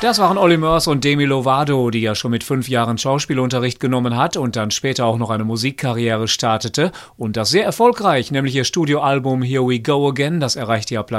Das waren Olly Murs und Demi Lovato, die ja schon mit 5 Jahren Schauspielunterricht genommen hat und dann später auch noch eine Musikkarriere startete. Und das sehr erfolgreich, nämlich ihr Studioalbum Here We Go Again, das erreichte ja Platz